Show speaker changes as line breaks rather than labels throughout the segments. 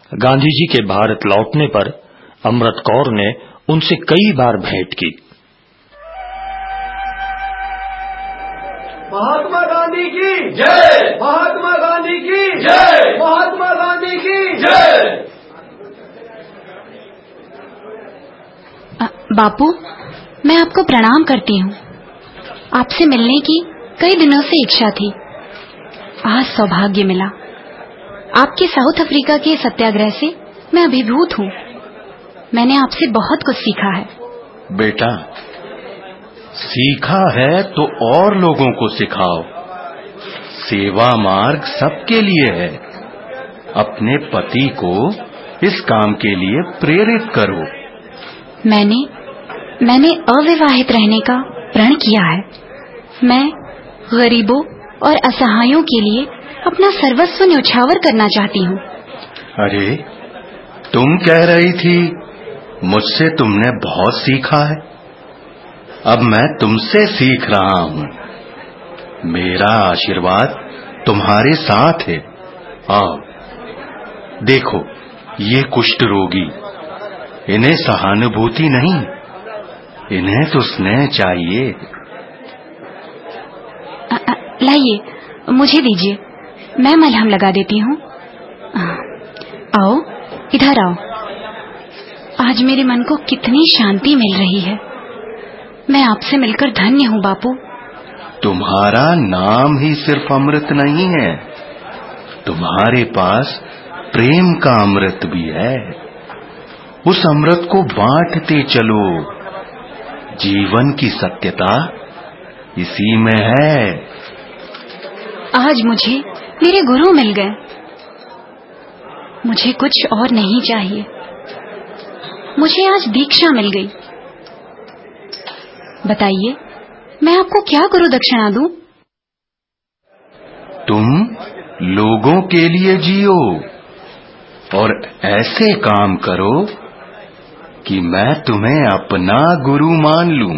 गांधी जी के भारत लौटने पर अमृत कौर ने उनसे कई बार भेंट की।
महात्मा गांधी की जय, महात्मा गांधी की जय, महात्मा गांधी की जय।
बापू, मैं आपको प्रणाम करती हूँ। आपसे मिलने की कई दिनों से इच्छा थी, आज सौभाग्य मिला। आपके साउथ अफ्रीका के सत्याग्रह से मैं अभिभूत हूँ। मैंने आपसे बहुत कुछ सीखा है।
बेटा, सीखा है तो और लोगों को सिखाओ। सेवा मार्ग सबके लिए है। अपने पति को इस काम के लिए प्रेरित करो।
मैंने अविवाहित रहने का प्रण किया है। मैं गरीबों और असहायों के लिए अपना सर्वस्व न्यौछावर करना चाहती हूँ।
अरे, तुम कह रही थी मुझसे तुमने बहुत सीखा है। अब मैं तुमसे सीख रहा हूँ। मेरा आशीर्वाद तुम्हारे साथ है। आओ, देखो ये कुष्ठ रोगी, इन्हें सहानुभूति नहीं, इन्हें तो स्नेह चाहिए।
लाइए, मुझे दीजिए, मैं मलहम लगा देती हूँ। आओ, इधर आओ। आज मेरे मन को कितनी शांति मिल रही है। मैं आपसे मिलकर धन्य हूँ बापू।
तुम्हारा नाम ही सिर्फ अमृत नहीं है, तुम्हारे पास प्रेम का अमृत भी है। उस अमृत को बांटते चलो। जीवन की सत्यता इसी में है।
आज मुझे मेरे गुरु मिल गए। मुझे कुछ और नहीं चाहिए। मुझे आज दीक्षा मिल गई। बताइए, मैं आपको क्या गुरु दक्षिणा दूं?
तुम लोगों के लिए जियो और ऐसे काम करो कि मैं तुम्हें अपना गुरु मान लूं,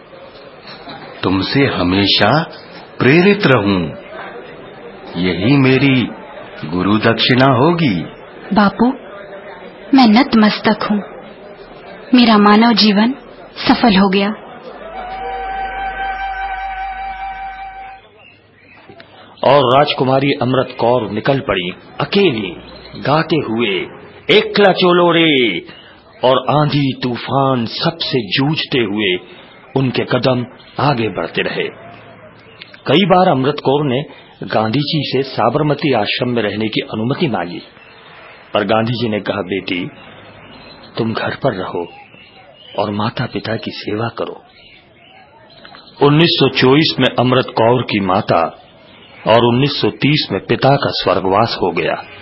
तुमसे हमेशा प्रेरित रहूं। यही मेरी गुरु दक्षिणा होगी।
बापू, मैं नतमस्तक हूँ। मेरा मानव जीवन सफल हो गया।
और राजकुमारी अमृत कौर निकल पड़ी, अकेली, गाते हुए, एकला चोलो रे। और आंधी तूफान सबसे जूझते हुए उनके कदम आगे बढ़ते रहे। कई बार अमृत कौर ने गांधी जी से साबरमती आश्रम में रहने की अनुमति मांगी, पर गांधी जी ने कहा, बेटी, तुम घर पर रहो और माता पिता की सेवा करो। 1924 में अमृत कौर की माता और 1930 में पिता का स्वर्गवास हो गया।